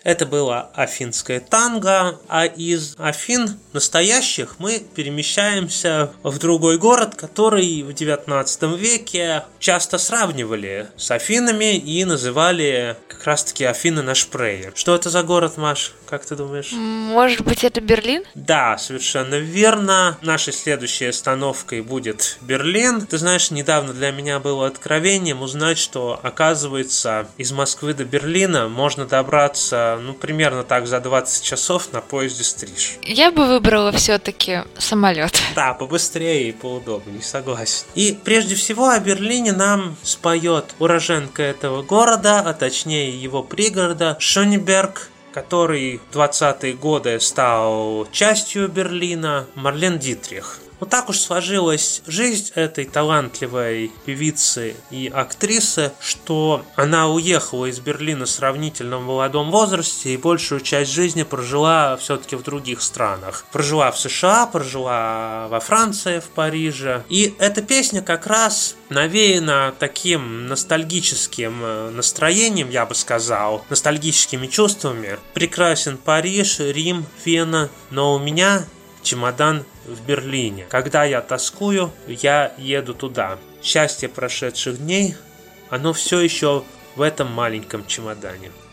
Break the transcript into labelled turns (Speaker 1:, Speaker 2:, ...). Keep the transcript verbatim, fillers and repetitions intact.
Speaker 1: Это было афинское танго, а из Афин настоящих мы перемещаемся в другой город, который в девятнадцатом веке часто сравнивали с Афинами и называли как раз-таки Афины на Шпрее. Что это за город, Маш? Как ты думаешь?
Speaker 2: Может быть, это Берлин?
Speaker 1: Да, совершенно верно. Нашей следующей остановкой будет Берлин. Ты знаешь, недавно для меня было откровением узнать, что, оказывается, из Москвы до Берлина можно добраться, ну, примерно так за двадцать часов на поезде Стриж.
Speaker 2: Я бы выбрала все-таки самолет.
Speaker 1: Да, побыстрее и поудобнее, согласен. И прежде всего о Берлине нам споет уроженка этого города, а точнее его пригорода, Шонеберг, который в двадцатые годы стал частью Берлина, Марлен Дитрих. Вот так уж сложилась жизнь этой талантливой певицы и актрисы, что она уехала из Берлина в сравнительно молодом возрасте и большую часть жизни прожила все-таки в других странах. Прожила в США, прожила во Франции, в Париже. И эта песня как раз навеяна таким ностальгическим настроением, я бы сказал, ностальгическими чувствами. Прекрасен Париж, Рим, Вена, но у меня чемодан в Берлине. Когда я тоскую, я еду туда. Счастье прошедших дней, оно все еще в этом маленьком чемодане.